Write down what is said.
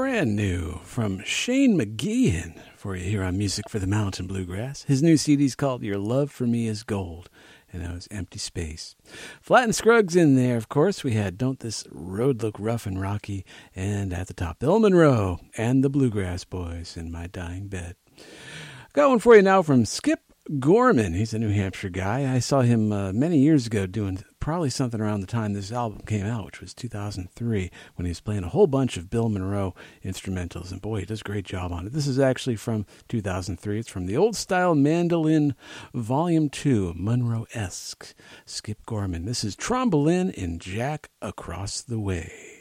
brand new from Shane McGeehan for you here on Music for the Mountain Bluegrass. His new CD's called Your Love for Me is Gold, and that was Empty Space. Flat and Scruggs in there, of course. We had Don't This Road Look Rough and Rocky, and at the top, Bill Monroe and the Bluegrass Boys in My Dying Bed. Got one for you now from Skip Gorman. He's a New Hampshire guy. I saw him many years ago doing probably something around the time this album came out, which was 2003, when he was playing a whole bunch of Bill Monroe instrumentals. And boy, he does a great job on it. This is actually from 2003. It's from the Old Style Mandolin Volume 2, Monroe-esque. Skip Gorman. This is Trombolin in Jack Across the Way.